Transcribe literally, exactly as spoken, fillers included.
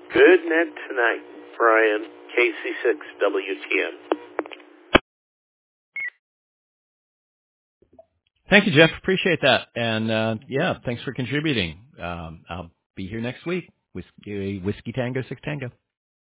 Good net tonight, Brian, K C six W T N. Thank you, Jeff. Appreciate that. And, uh, yeah, thanks for contributing. Um, I'll be here next week. Whiskey, Whiskey Tango, Six Tango.